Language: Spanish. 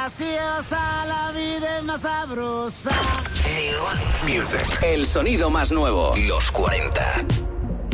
graciosa, la vida es más sabrosa. Music. El sonido más nuevo. Los 40.